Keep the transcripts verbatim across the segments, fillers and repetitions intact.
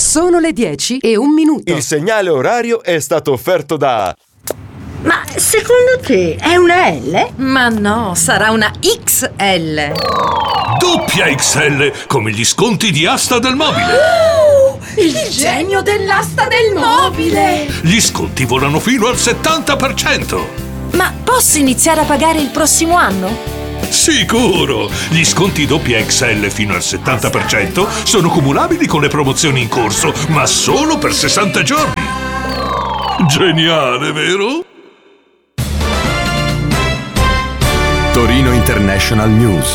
Sono le dieci e un minuto. Il segnale orario è stato offerto da... Ma secondo te è una L? Ma no, sarà una X L. Doppia X L, come gli sconti di Asta del Mobile. Oh, il, il genio dell'asta del mobile. Gli sconti volano fino al settanta per cento. Ma posso iniziare a pagare il prossimo anno? Sicuro! Gli sconti doppia X L fino al settanta per cento sono cumulabili con le promozioni in corso, ma solo per sessanta giorni. Geniale, vero? Torino International News.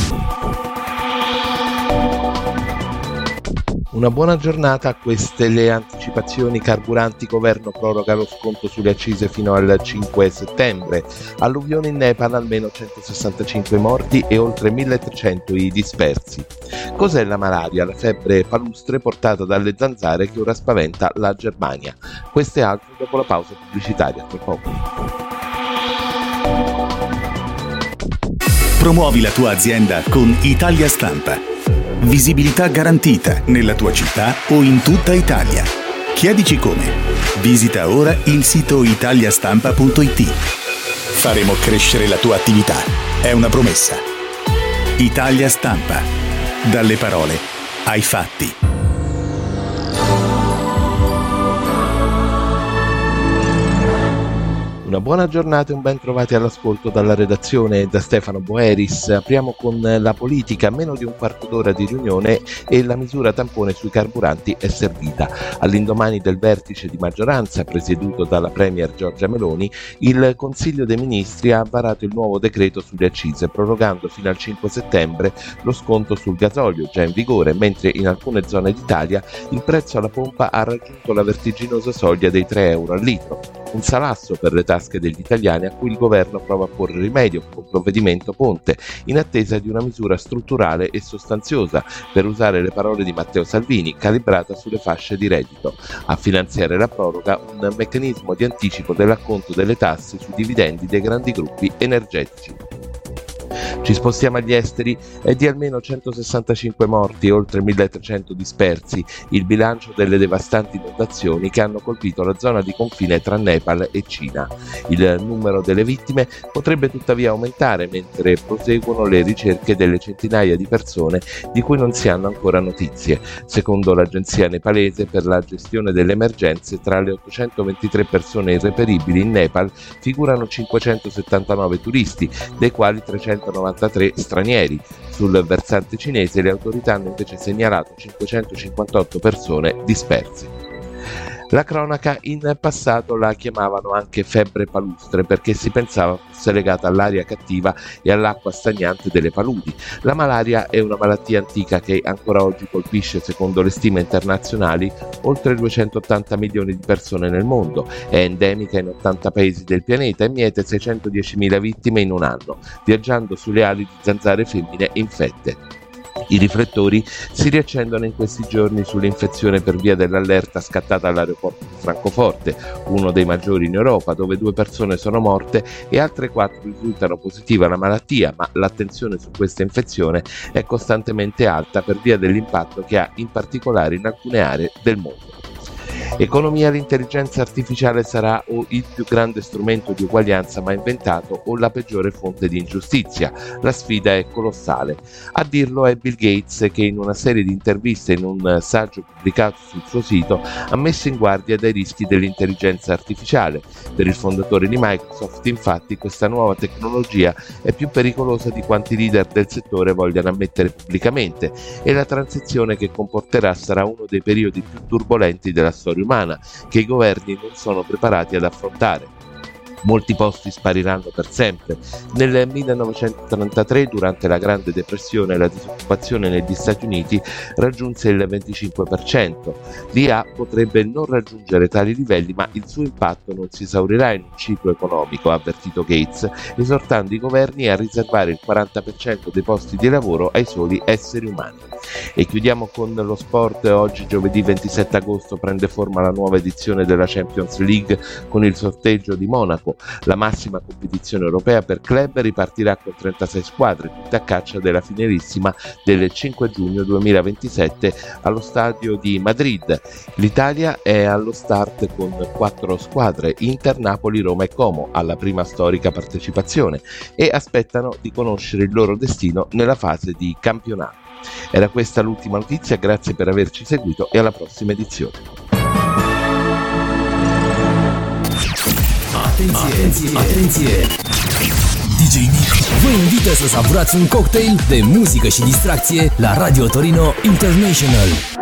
Una buona giornata, queste le anticipazioni carburanti. Governo proroga lo sconto sulle accise fino al cinque settembre. Alluvione in Nepal, almeno centosessantacinque morti e oltre milletrecento i dispersi. Cos'è la malaria? La febbre palustre portata dalle zanzare che ora spaventa la Germania. Queste e altre dopo la pausa pubblicitaria. Tra poco. Promuovi la tua azienda con Italia Stampa. Visibilità garantita nella tua città o in tutta Italia. Chiedici come. Visita ora il sito italiastampa punto it. Faremo crescere la tua attività. È una promessa. Italia Stampa. Dalle parole ai fatti. Una buona giornata e un ben trovati all'ascolto dalla redazione da Stefano Boeris. Apriamo con la politica, meno di un quarto d'ora di riunione e la misura tampone sui carburanti è servita. All'indomani del vertice di maggioranza presieduto dalla Premier Giorgia Meloni, il Consiglio dei Ministri ha varato il nuovo decreto sulle accise, prorogando fino al cinque settembre lo sconto sul gasolio già in vigore, mentre in alcune zone d'Italia il prezzo alla pompa ha raggiunto la vertiginosa soglia dei tre euro al litro. Un salasso per le tasche degli italiani a cui il governo prova a porre rimedio con provvedimento ponte, in attesa di una misura strutturale e sostanziosa, per usare le parole di Matteo Salvini, calibrata sulle fasce di reddito. A finanziare la proroga un meccanismo di anticipo dell'acconto delle tasse sui dividendi dei grandi gruppi energetici. Ci spostiamo agli esteri. È di almeno centosessantacinque morti e oltre milletrecento dispersi il bilancio delle devastanti inondazioni che hanno colpito la zona di confine tra Nepal e Cina. Il numero delle vittime potrebbe tuttavia aumentare mentre proseguono le ricerche delle centinaia di persone di cui non si hanno ancora notizie. Secondo l'agenzia nepalese per la gestione delle emergenze, tra le ottocentoventitré persone irreperibili in Nepal figurano cinquecentosettantanove turisti, dei quali trecentonovantatré stranieri. Sul versante cinese le autorità hanno invece segnalato cinquecentocinquantotto persone disperse. La cronaca in passato la chiamavano anche febbre palustre perché si pensava fosse legata all'aria cattiva e all'acqua stagnante delle paludi. La malaria è una malattia antica che ancora oggi colpisce, secondo le stime internazionali, oltre duecentottanta milioni di persone nel mondo. È endemica in ottanta paesi del pianeta e miete seicentodiecimila vittime in un anno, viaggiando sulle ali di zanzare femmine infette. I riflettori si riaccendono in questi giorni sull'infezione per via dell'allerta scattata all'aeroporto di Francoforte, uno dei maggiori in Europa, dove due persone sono morte e altre quattro risultano positive alla malattia, ma l'attenzione su questa infezione è costantemente alta per via dell'impatto che ha in particolare in alcune aree del mondo. Economia: l'intelligenza artificiale sarà o il più grande strumento di uguaglianza mai inventato o la peggiore fonte di ingiustizia. La sfida è colossale. A dirlo è Bill Gates, che in una serie di interviste in un saggio pubblicato sul suo sito ha messo in guardia dai rischi dell'intelligenza artificiale. Per il fondatore di Microsoft, infatti, questa nuova tecnologia è più pericolosa di quanti leader del settore vogliano ammettere pubblicamente e la transizione che comporterà sarà uno dei periodi più turbolenti della storia umana, che i governi non sono preparati ad affrontare. Molti posti spariranno per sempre. Nel millenovecentottantatré, durante la Grande Depressione, la disoccupazione negli Stati Uniti raggiunse il venticinque per cento. L'I A potrebbe non raggiungere tali livelli, ma il suo impatto non si esaurirà in un ciclo economico, ha avvertito Gates, esortando i governi a riservare il quaranta per cento dei posti di lavoro ai soli esseri umani. E chiudiamo con lo sport. Oggi, giovedì ventisette agosto, prende forma la nuova edizione della Champions League con il sorteggio di Monaco. La massima competizione europea per club ripartirà con trentasei squadre, tutte a caccia della finalissima del cinque giugno duemilaventisette allo stadio di Madrid. L'Italia è allo start con quattro squadre, Inter, Napoli, Roma e Como, alla prima storica partecipazione, e aspettano di conoscere il loro destino nella fase di campionato. Era questa l'ultima notizia, grazie per averci seguito e alla prossima edizione. Atenție, atenție, atenție! D J Nick vă invită să savurați un cocktail de muzică și distracție la Radio Torino International.